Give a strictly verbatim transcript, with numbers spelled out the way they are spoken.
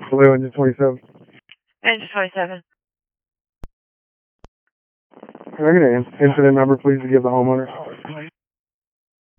Hello, engine twenty-seven. Engine twenty-seven. Can I get an incident number, please, to give the homeowner?